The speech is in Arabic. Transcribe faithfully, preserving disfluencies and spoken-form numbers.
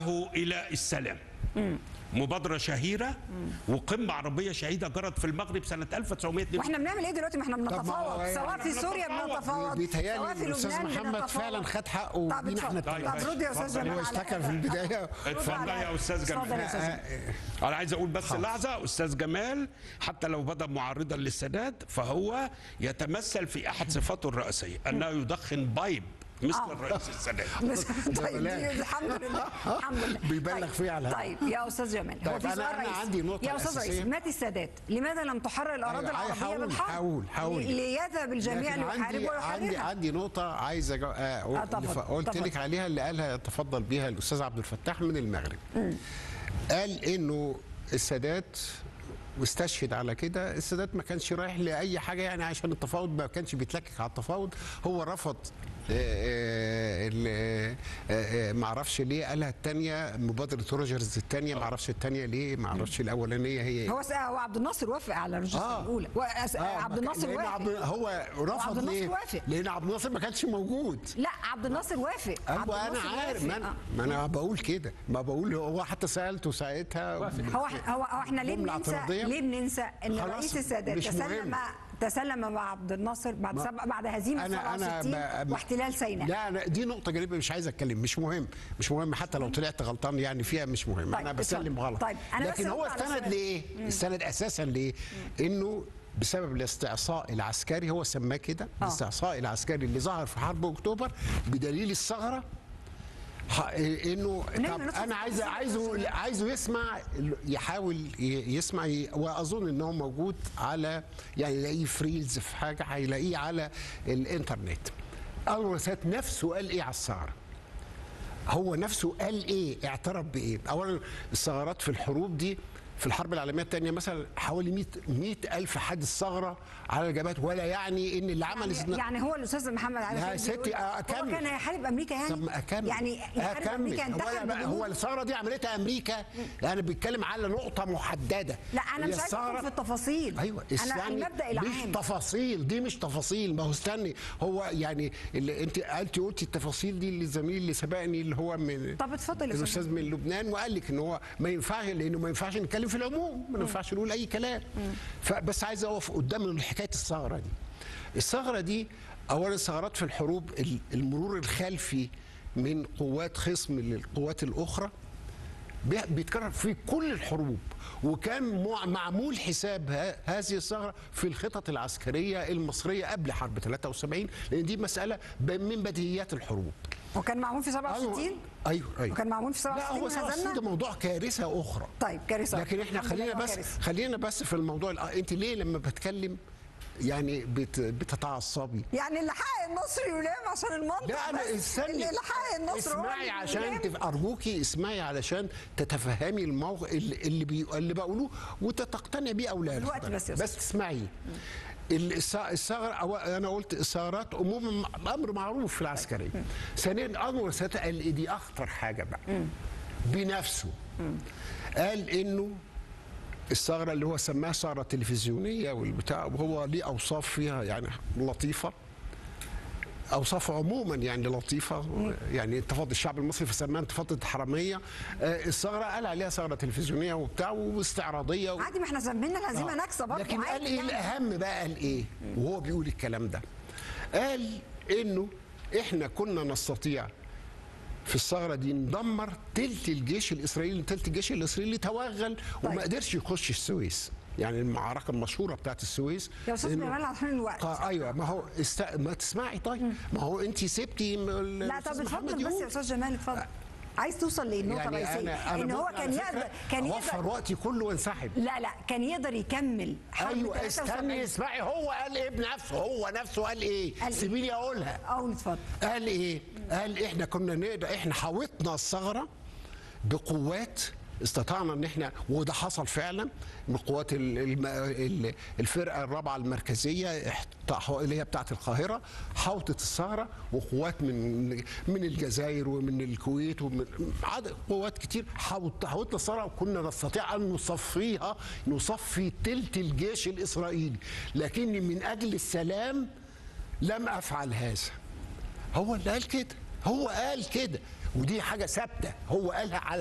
إلى السلام. مم. مبادرة شهيرة مم. وقمة عربية شهيدة جرت في المغرب سنة ألف وتسعمائة واثنين وستين. واحنا بنعمل ايه دلوقتي؟ ما احنا بنتفاوض سواء في سوريا بنتفاوض، بيتهيألي الاستاذ محمد فعلا خد حقه بينا احنا. طب رد يا استاذ جمال. هو اشتكى في البداية. اتفضل يا استاذ جمال. انا عايز اقول بس لحظة، استاذ جمال حتى لو بدأ معارضا للسادات فهو يتمثل في احد صفاته الرئيسية انه يدخن بايب مثل آه. الرئيس السادات. طيب الحمد لله الحمد لله بيبلغ فيه على طيب يا استاذ جمال، هو في سؤال رئيسي. عندي نقطة يا استاذ رئيس، مات السادات لماذا لم تحرر الاراضي أيوة العربيه بالحرب؟ حاول حاول ليذهب الجميع ليحاربوا ويحررها. عندي عندي نقطة عايز أجو... آه قلت لك عليها اللي قالها تفضل بيها الاستاذ عبد الفتاح من المغرب. م. قال انه السادات واستشهد على كده، السادات ما كانش رايح لاي حاجه يعني عشان التفاوض، ما كانش بيتلكك على التفاوض، هو رفض ما اعرفش ليه قالها الثانيه مبادره روجرز الثانيه، ما اعرفش الثانيه ليه، ما اعرفش الاولانيه هي هو هو عبد الناصر وافق على روجرز آه. الاولى. آه. عبد الناصر وافق. هو رفض ليه؟ لان عبد الناصر ما كانش موجود. لا عبد الناصر وافق. ايوه انا عارف، ما انا, ما أنا بقول كده، ما بقول هو حتى سالته ساعتها. هو هو احنا ليه بننسى ليه بننسى ان رئيس السادات تسلم تسلم مع عبد الناصر بعد سبع بعد هزيمه سبعة وستين واحتلال سيناء. لا أنا دي نقطه جانبيه مش عايز اتكلم، مش مهم مش مهم حتى لو طلعت غلطان يعني فيها مش مهم. طيب انا بسلم غلط. طيب لكن هو استند ليه؟ استند اساسا ليه؟ انه بسبب الاستعصاء العسكري، هو سماه كده الاستعصاء العسكري اللي ظهر في حرب اكتوبر بدليل الثغره، انه طب انا عايز عايزه عايزه يسمع، يحاول يسمع، واظن ان هو موجود على يعني يلاقيه فريلز في حاجه، هيلاقيه على الانترنت. انور السادات نفسه قال ايه على الثغره؟ هو نفسه قال ايه؟ اعترف بايه؟ اولا الثغرات في الحروب دي في الحرب العالميه الثانيه مثلا حوالي مئة ألف حادث ثغره على الجبهات، ولا يعني ان اللي عمل يعني, يعني هو الاستاذ محمد علي يا ستي اكمل، هو كان هيحارب امريكا يعني؟ طب اكمل يعني يحارب امريكا انتحر؟ هو الثغره دي عملتها امريكا؟ يعني بيتكلم على نقطه محدده. لا انا مش عايز ادخل في التفاصيل. ايوه انا المبدا العام مش تفاصيل، دي مش تفاصيل. ما هو استني، هو يعني اللي انت انت قلتي التفاصيل دي للزميل اللي سبقني اللي هو من طب اتفضل الاستاذ من لبنان، وقال لك ان هو ما ينفعش، لانه ما ينفعش نتكلم في العموم، ما ينفعش نقول اي كلام. فبس عايز اقف قدام حكايه الثغره دي. الثغره دي اولا الثغرات في الحروب المرور الخلفي من قوات خصم للقوات الاخرى بيتكرر في كل الحروب، وكان معمول حساب هذه الثغره في الخطط العسكريه المصريه قبل حرب ثلاثة وسبعين، لان دي مساله من بديهيات الحروب. وكان معمول في سبعة وستين؟ ايوه ايوه وكان معمول في سبعة وستين. لا هو سبعة وستين ده موضوع كارثه اخرى. طيب كارثه، لكن احنا خلينا بس كارثة. خلينا بس في الموضوع. انت ليه لما بتكلم يعني بت بتتعصبي؟ يعني اللي حقق النصر يلام عشان المنطق. لا انا استني، اللي حقق النصر اسمعي عشان تف... ارجوكي اسمعي علشان تتفهمي الموقف اللي اللي, بي... اللي بقوله وتقتنع بيه او لا. دلوقتي بس بس اسمعي. الثغره أو انا قلت الثغرات عموما امر معروف في العسكريه. ثانيا انور السادات قال إيه؟ دي اخطر حاجه بقى. مم. بنفسه مم. قال انه الثغره اللي هو سماها ثغره تلفزيونيه والبتاع، وهو ليه اوصاف فيها يعني لطيفه، اوصاف عموما يعني لطيفه، يعني انتفاضه الشعب المصري فسماها انتفاضه الحراميه. الثغره قال عليها ثغره تلفزيونيه وبتاع واستعراضيه و... عادي، ما احنا سمينا الهزيمه آه. نكسه برضه. لكن قال ايه يعني الاهم بقى؟ قال ايه وهو بيقول الكلام ده؟ قال انه احنا كنا نستطيع في الثغره دي ندمر تلت الجيش الاسرائيلي، تلت الجيش الاسرائيلي توغل طيب. وما قدرش يخش السويس، يعني المعركه المشهوره بتاعت السويس. يا استاذ جمال عشان الوقت. ايوه ما هو است... ما تسمعي طيب. مم. ما هو انت سبتي لا طب اتفضل بس يا استاذ جمال اتفضل. عايز توصل للنقطه الرئيسيه يعني ان هو كان يقدر كان يقدر اوفر وقتي كله وانسحب. لا لا كان يقدر يكمل حرب. ايوه استني اسمعي، هو قال ايه بنفسه؟ هو نفسه قال ايه؟ سيبيني اقولها. اقول اتفضل. قال ايه؟ قال احنا كنا نقدر، احنا حاوطنا الثغره بقوات استطعنا ان احنا، وده حصل فعلا، من قوات الفرقه الرابعه المركزيه اللي هي بتاعه القاهره حوطت الثغره، وقوات من من الجزائر ومن الكويت ومن عدد قوات كتير حوطنا الثغره، وكنا نستطيع ان نصفيها، نصفي تلت الجيش الاسرائيلي، لكني من اجل السلام لم افعل هذا. هو اللي قال كده، هو قال كده، ودي حاجه ثابته هو قالها على